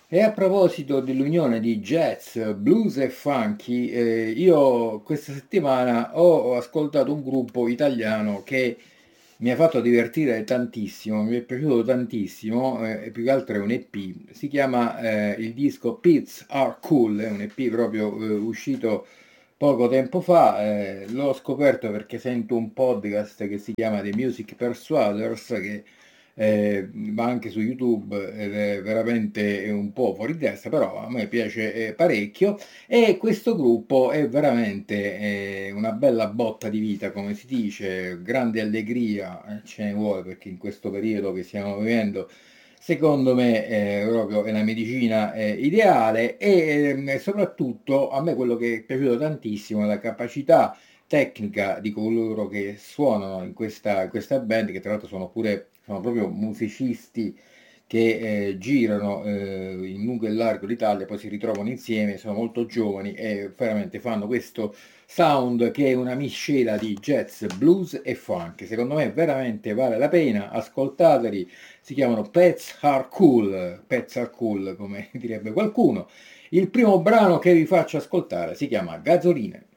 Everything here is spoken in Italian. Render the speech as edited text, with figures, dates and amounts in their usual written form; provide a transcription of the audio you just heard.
E a proposito dell'unione di jazz, blues e funky, io questa settimana ho ascoltato un gruppo italiano che mi ha fatto divertire tantissimo, mi è piaciuto tantissimo, e più che altro è un EP. Si chiama il disco Pits Are Cool, è un EP proprio uscito poco tempo fa. L'ho scoperto perché sento un podcast che si chiama The Music Persuaders, che va anche su YouTube ed è veramente un po' fuori di testa, però a me piace parecchio. E questo gruppo è veramente una bella botta di vita, come si dice, grande allegria, ce ne vuole perché in questo periodo che stiamo vivendo, secondo me, proprio è la medicina ideale. E soprattutto a me quello che è piaciuto tantissimo è la capacità tecnica di coloro che suonano in questa band, che tra l'altro sono proprio musicisti che girano in lungo e largo l'Italia, poi si ritrovano insieme, sono molto giovani e veramente fanno questo sound che è una miscela di jazz, blues e funk. Secondo me veramente vale la pena, ascoltateli, si chiamano Pets Are Cool, come direbbe qualcuno. Il primo brano che vi faccio ascoltare si chiama Gasoline.